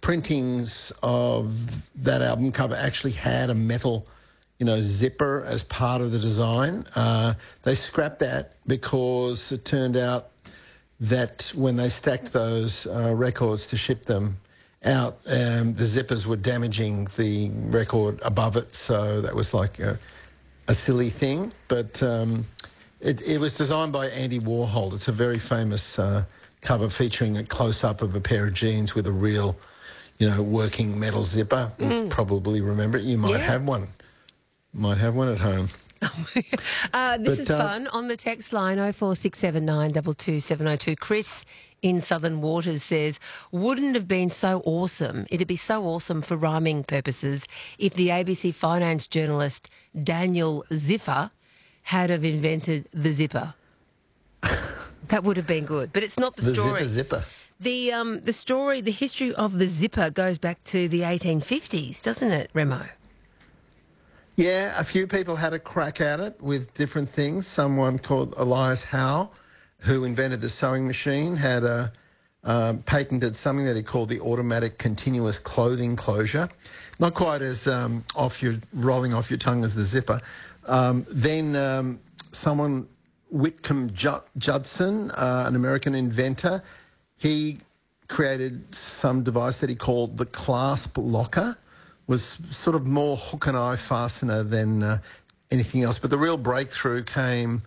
printings of that album cover actually had a metal, zipper as part of the design. They scrapped that because it turned out that when they stacked those records to ship them out, the zippers were damaging the record above it, so that was like a silly thing. But it was designed by Andy Warhol. It's a very famous cover featuring a close-up of a pair of jeans with a real, working metal zipper. You probably remember it. You might have one. Might have one at home. This is fun. On the text line 0467 22702, Chris in Southern Waters says, wouldn't have been so awesome. It'd be so awesome for rhyming purposes if the ABC finance journalist Daniel Ziffer had have invented the zipper. That would have been good, but it's not the story. The zipper. The story, the history of the zipper goes back to the 1850s, doesn't it, Remo? Yeah, a few people had a crack at it with different things. Someone called Elias Howe, who invented the sewing machine, had patented something that he called the automatic continuous clothing closure. Not quite as rolling off your tongue as the zipper. Then someone, Whitcomb Judson, an American inventor, he created some device that he called the clasp locker. Was sort of more hook and eye fastener than anything else. But the real breakthrough came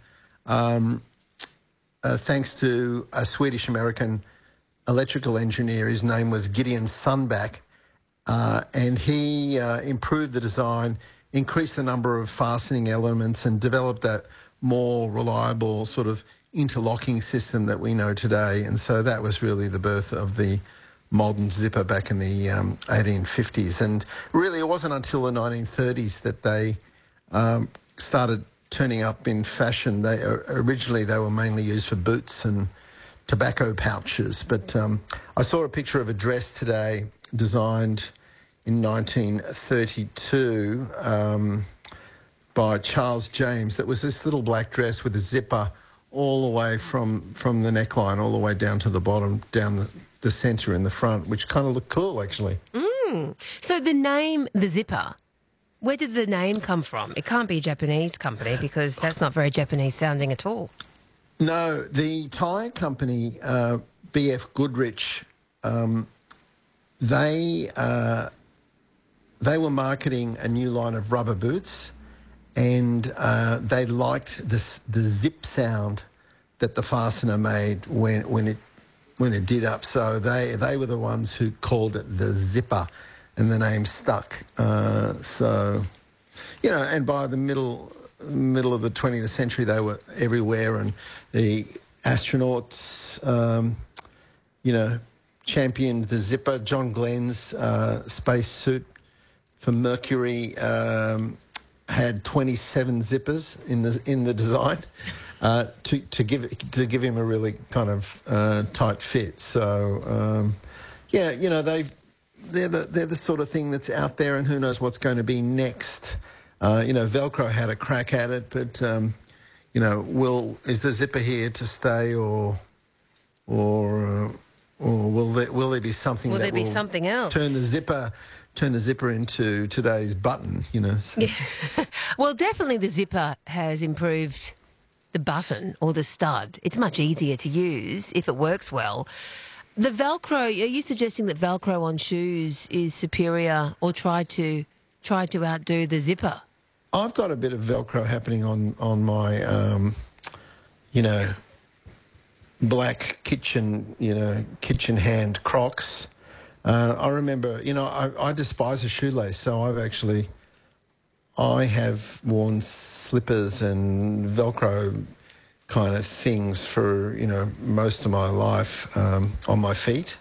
thanks to a Swedish-American electrical engineer. His name was Gideon Sundback, and he improved the design, increased the number of fastening elements, and developed that more reliable sort of interlocking system that we know today. And so that was really the birth of the modern zipper back in the 1850s. And really it wasn't until the 1930s that they started turning up in fashion. Originally they were mainly used for boots and tobacco pouches. But I saw a picture of a dress today designed in 1932 by Charles James. That was this little black dress with a zipper all the way from the neckline all the way down to the bottom, down the centre in the front, which kind of looked cool, actually. So the name, the zipper, where did the name come from? It can't be a Japanese company because that's not very Japanese sounding at all. No, the tyre company, BF Goodrich, they were marketing a new line of rubber boots, and they liked the zip sound that the fastener made when it did up. So they were the ones who called it the zipper, and the name stuck. And by the middle of the 20th century, they were everywhere, and the astronauts, championed the zipper. John Glenn's space suit for Mercury had 27 zippers in the design. To give him a really kind of tight fit. So they're the sort of thing that's out there, and who knows what's going to be next. Velcro had a crack at it, but is the zipper here to stay, or will there be something? Will that there be something else? Turn the zipper into today's button. So. Yeah. Well, definitely the zipper has improved the button or the stud. It's much easier to use if it works well. The Velcro, are you suggesting that Velcro on shoes is superior or try to outdo the zipper? I've got a bit of Velcro happening on my, black kitchen hand Crocs. I remember, I despise a shoelace, so I have worn slippers and Velcro kind of things for, most of my life on my feet.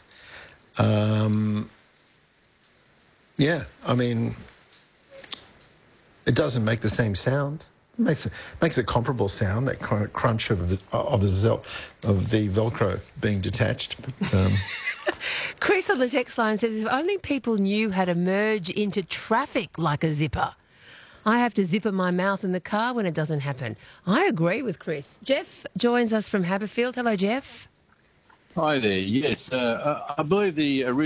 It doesn't make the same sound. It makes a comparable sound, that kind of crunch of the Velcro being detached. But, Chris on the text line says, if only people knew how to merge into traffic like a zipper. I have to zipper my mouth in the car when it doesn't happen. I agree with Chris. Jeff joins us from Haberfield. Hello, Jeff. Hi there. Yes, I believe the original